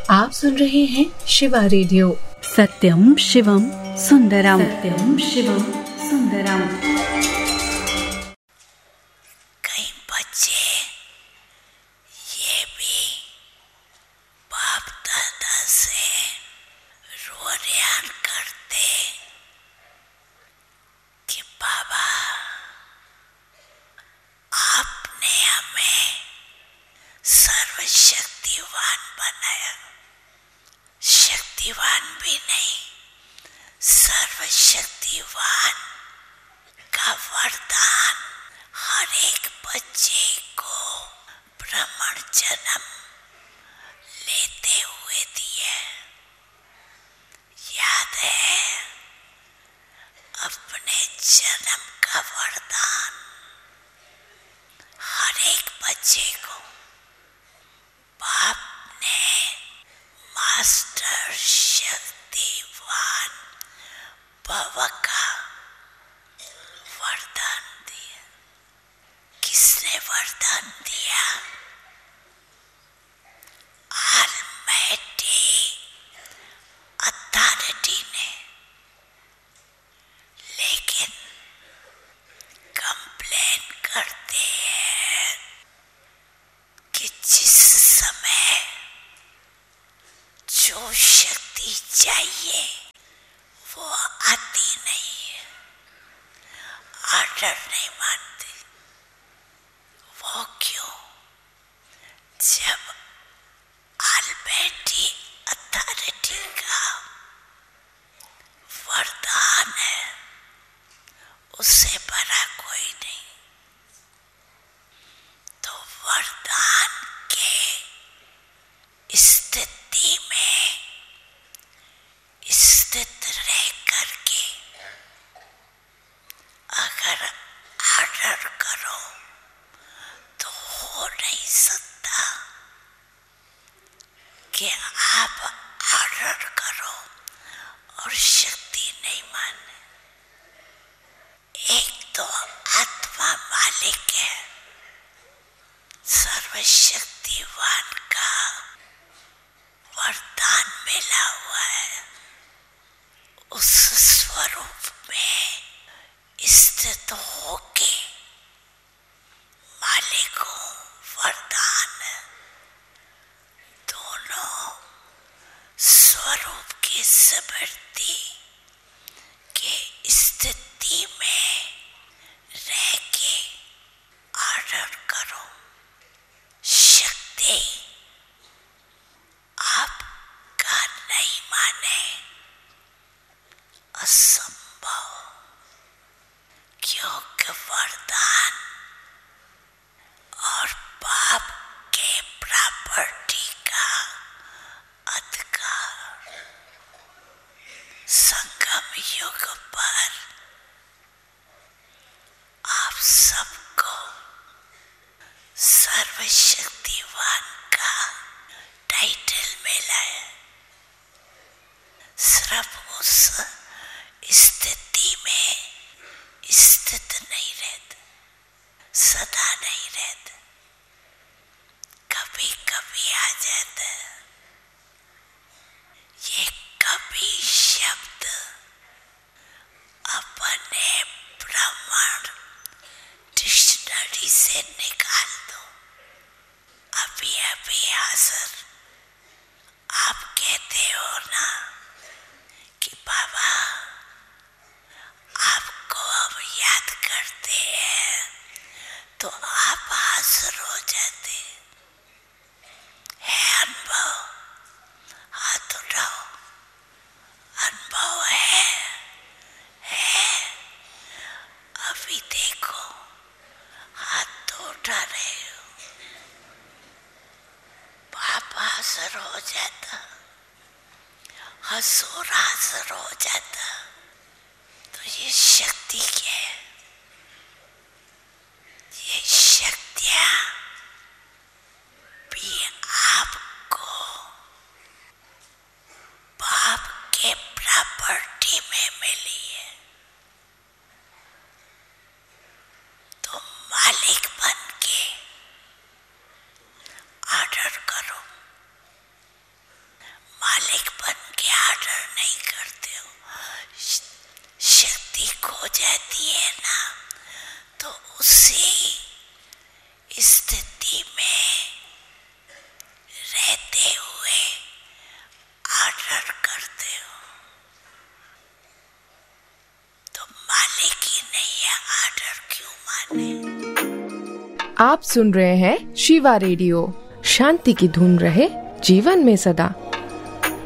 आप सुन रहे हैं शिवा रेडियो। सत्यम शिवम सुंदरम, सत्यम शिवम सुंदरम। कई बच्चे ये भी बाप दादा से रोरियान करते कि बाबा आपने हमें सर्वशक्तिवान बनाया। शक्तिवान भी नहीं, सर्वशक्तिवान का वरदान हर एक बच्चे को ब्राह्मण जन्म लेते हुए दिए। याद है अपने जन्म का वरदान हर एक बच्चे को बाप ने मास्टर शक्तिवान भव का वरदान दिया। किसने वरदान दिया? ऑलमाइटी अथॉरिटी ने। लेकिन कंप्लेन करते हैं कि जिस समय जो शक्ति चाहिए वो आती नहीं है, ऑर्डर नहीं मानती। वो क्यों? जब ऑलमाइटी अथॉरिटी का वरदान है, उससे बड़ा कोई नहीं। तो वरदान के स्थिति में स्थित रह करके अगर ऑर्डर करो तो हो नहीं सकता कि आप ऑर्डर करो और शक्ति नहीं माने। एक तो आत्मा मालिक है, सर्वशक्तिवान का वरदान मिला हुआ है। उस स्वरूप में स्थित होके मालिक हूँ, वरदान दोनों स्वरूप की स्मृति के स्थिति में रह के ऑर्डर करो। शक्ति आपका नहीं माने, असंभव। क्योंकि वरदान और पाप के प्रॉपर्टी का अधिकार संगम युग पर आप सबको सर्वशक्तिवान का टाइटल मिला है। सिर्फ उस स्थिति में स्थित नहीं रहते, सदा नहीं रहते, कभी कभी आ जाते। ये कभी शब्द अपने ब्राह्मण डिक्शनरी से निकाल दो। अभी अभी हाजिर आप कहते हो ना कि बाबा आपको अब याद करते हैं तो आप हाजिर हो जाते हैं। अनुभव, हाथ उठाओ। अनुभव है? अभी देखो हाथ तो उठा रहे हो। बाप हाजिर हो जाता, हजूर हाजिर हो जाता। तो ये शक्ति क्या है? ये शक्तियाँ भी आपको बाप के प्रॉपर्टी में मिली है। तो मालिक बन के ऑर्डर करो। रहती है ना, तो उसी स्थिति में रहते हुए ऑर्डर करते हो तो मालिक ही नहीं है, ऑर्डर क्यों माने। आप सुन रहे हैं शिवा रेडियो। शांति की धुन रहे जीवन में सदा।